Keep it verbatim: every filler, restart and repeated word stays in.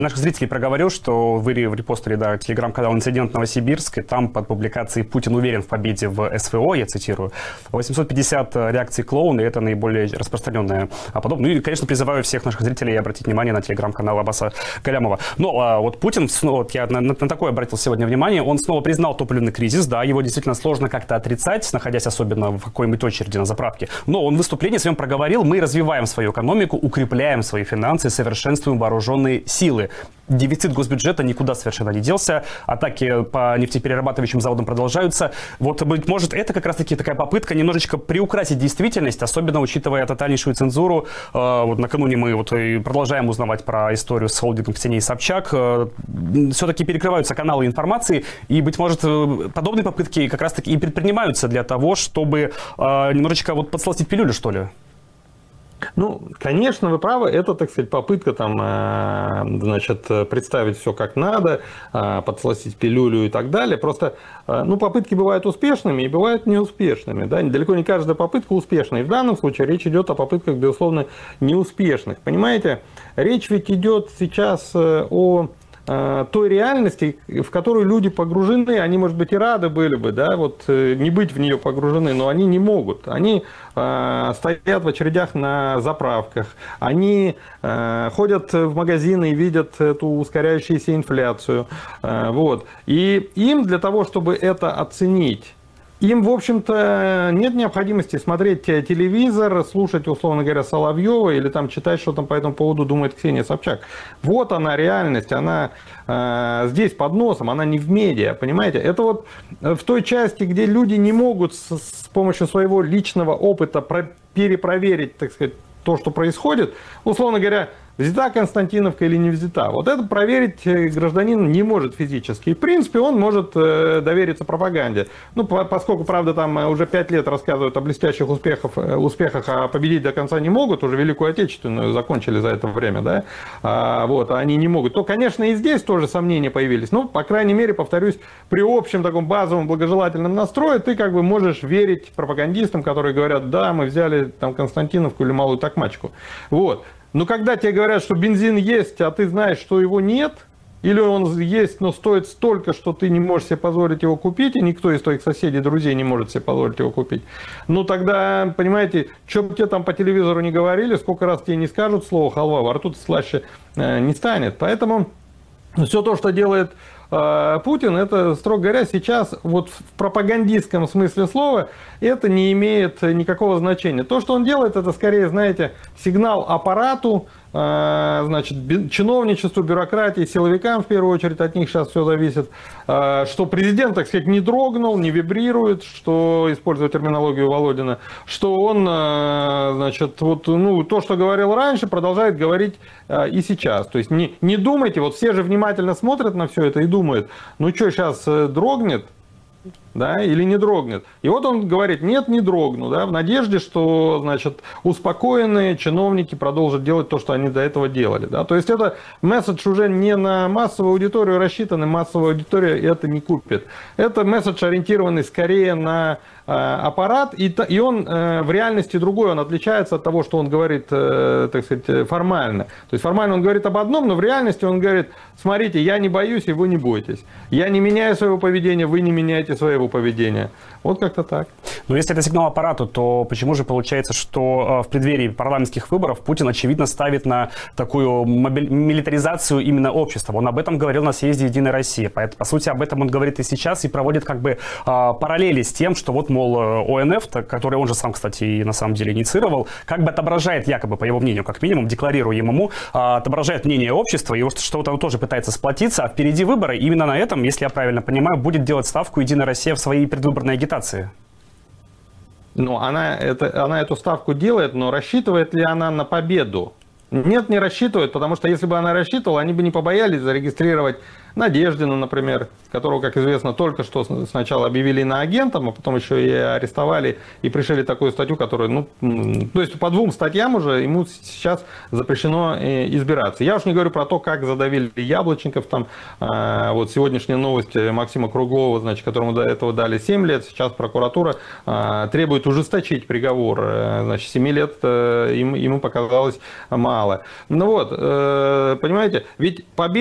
Наших зрителей проговорил, что вы репостили, да, телеграм-канал «Инцидент Новосибирск», и там под публикацией «Путин уверен в победе в СВО», я цитирую, восемьсот пятьдесят реакций клоуна, и это наиболее распространенная подобная. Ну и, конечно, призываю всех наших зрителей обратить внимание на телеграм-канал Аббаса Галямова. Но а, вот Путин, снова, вот я на, на, на такое обратил сегодня внимание, он снова признал топливный кризис, да, его действительно сложно как-то отрицать, находясь особенно в какой-нибудь очереди на заправке. Но он в выступлении своем проговорил: мы развиваем свою экономику, укрепляем свои финансы, совершенствуем вооруженные силы. Дефицит госбюджета никуда совершенно не делся. Атаки по нефтеперерабатывающим заводам продолжаются. Вот, быть может, это как раз-таки такая попытка немножечко приукрасить действительность, особенно учитывая тотальнейшую цензуру. Вот накануне мы вот и продолжаем узнавать про историю с холдингом Ксении Собчак. Все-таки перекрываются каналы информации, и, быть может, подобные попытки как раз-таки и предпринимаются для того, чтобы немножечко вот подсластить пилюлю, что ли? Ну, конечно, вы правы, это, так сказать, попытка там, значит, представить все как надо, подсластить пилюлю и так далее. Просто, ну, попытки бывают успешными и бывают неуспешными, да, далеко не каждая попытка успешна. И в данном случае речь идет о попытках, безусловно, неуспешных. Понимаете, речь ведь идет сейчас о той реальности, в которую люди погружены, они, может быть, и рады были бы, да, вот не быть в нее погружены, но они не могут. Они э, стоят в очередях на заправках, они э, ходят в магазины и видят эту ускоряющуюся инфляцию, э, вот. И им для того, чтобы это оценить, им, в общем-то, нет необходимости смотреть телевизор, слушать, условно говоря, Соловьева или там читать, что там по этому поводу думает Ксения Собчак. Вот она реальность, она э, здесь под носом, она не в медиа, понимаете? Это вот в той части, где люди не могут с, с помощью своего личного опыта про, перепроверить, так сказать, то, что происходит, условно говоря, взята Константиновка или не взята. Вот это проверить гражданин не может физически. И, в принципе, он может довериться пропаганде. Ну, поскольку, правда, там уже пять лет рассказывают о блестящих успехах, успехах, а победить до конца не могут, уже Великую Отечественную закончили за это время, да, а, вот, они не могут, то, конечно, и здесь тоже сомнения появились. Ну, по крайней мере, повторюсь, при общем таком базовом благожелательном настрое ты как бы можешь верить пропагандистам, которые говорят: да, мы взяли там Константиновку или Малую Токмачку. Вот. Но когда тебе говорят, что бензин есть, а ты знаешь, что его нет, или он есть, но стоит столько, что ты не можешь себе позволить его купить, и никто из твоих соседей, друзей не может себе позволить его купить, ну тогда, понимаете, что бы тебе там по телевизору не говорили, сколько раз тебе не скажут слово халва, во рту слаще не станет. Поэтому все то, что делает Путин, это, строго говоря, сейчас вот в пропагандистском смысле слова это не имеет никакого значения. То, что он делает, это скорее, знаете, сигнал аппарату, значит, чиновничеству, бюрократии, силовикам, в первую очередь, от них сейчас все зависит, что президент, так сказать, не дрогнул, не вибрирует, что, используя терминологию Володина, что он, значит, вот, ну, то, что говорил раньше, продолжает говорить и сейчас. То есть не, не думайте, вот все же внимательно смотрят на все это и думают: ну что, сейчас дрогнет? Да, или не дрогнет. И вот он говорит: нет, не дрогну, да, в надежде, что, значит, успокоенные чиновники продолжат делать то, что они до этого делали. Да. То есть это месседж уже не на массовую аудиторию рассчитан, и массовая аудитория это не купит. Это месседж, ориентированный скорее на э, аппарат, и, и он э, в реальности другой, он отличается от того, что он говорит, э, так сказать, формально. То есть формально он говорит об одном, но в реальности он говорит: смотрите, я не боюсь, и вы не бойтесь. Я не меняю своего поведения, вы не меняете своего поведения. Вот как-то так. Но если это сигнал аппарату, то почему же получается, что в преддверии парламентских выборов Путин, очевидно, ставит на такую милитаризацию именно общества? Он об этом говорил на съезде «Единой России». Поэтому, по сути, об этом он говорит и сейчас, и проводит как бы параллели с тем, что вот, мол, ОНФ, который он же сам, кстати, и на самом деле инициировал, как бы отображает, якобы, по его мнению, как минимум, декларируемому, отображает мнение общества, и что вот оно тоже пытается сплотиться, а впереди выборы. Именно на этом, если я правильно понимаю, будет делать ставку «Единая Россия» в своей предвыборной агитации. Ну, она, это, она эту ставку делает, но рассчитывает ли она на победу? Нет, не рассчитывает, потому что если бы она рассчитывала, они бы не побоялись зарегистрировать Надеждина, например, которого, как известно, только что сначала объявили иноагентом, а потом еще и арестовали и пришили такую статью, которая, ну, то есть по двум статьям уже ему сейчас запрещено избираться. Я уж не говорю про то, как задавили Яблочников, там, вот сегодняшняя новость Максима Круглова, значит, которому до этого дали семь лет, сейчас прокуратура требует ужесточить приговор, значит, семь лет ему показалось мало. мало. Ну вот, понимаете, ведь победа